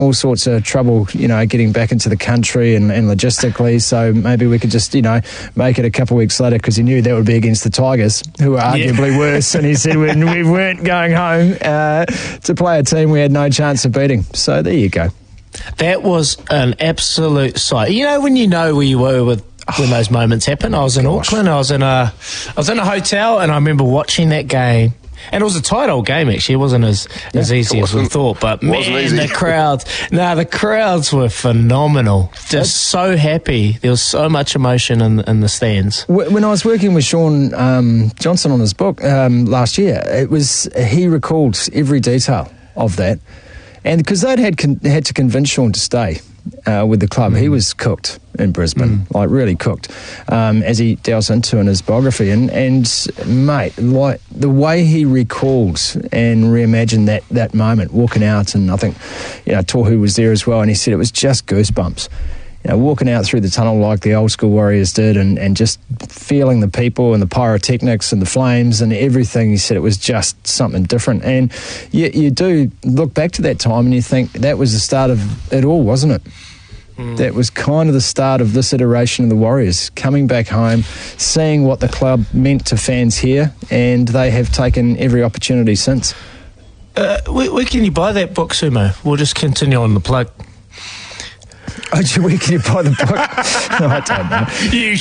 all sorts of trouble, getting back into the country and logistically. So maybe we could just, make it a couple of weeks later, because he knew that would be against the Tigers, who were arguably worse. And he said we weren't going home to play a team we had no chance of beating. So there you go. That was an absolute sight. When you know where you were when those moments happen. I was in Auckland. I was in a hotel, and I remember watching that game. And it was a tight old game, actually. It wasn't as easy as we thought. But, man, the crowds were phenomenal. Just so happy. There was so much emotion in the stands. When I was working with Sean Johnson on his book last year, he recalled every detail of that. And because they'd had to convince Sean to stay with the club, he was cooked in Brisbane, like really cooked, as he delves into in his biography. And mate, like the way he recalled and reimagined that moment, walking out, and I think, Tohu was there as well, and he said it was just goosebumps. Walking out through the tunnel like the old school Warriors did, and just feeling the people and the pyrotechnics and the flames and everything. He said it was just something different. And you do look back to that time and you think that was the start of it all, wasn't it? That was kind of the start of this iteration of the Warriors, coming back home, seeing what the club meant to fans here, and they have taken every opportunity since. Where can you buy that book, Sumo? We'll just continue on the plug. Where can you buy the book? I don't know.